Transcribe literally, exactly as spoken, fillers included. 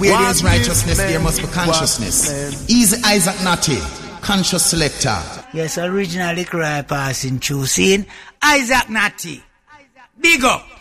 where there is righteousness, there must be consciousness. Easy Isaac Natty, conscious selector. Yes, originally cry passing through scene. Isaac Natty. Big up.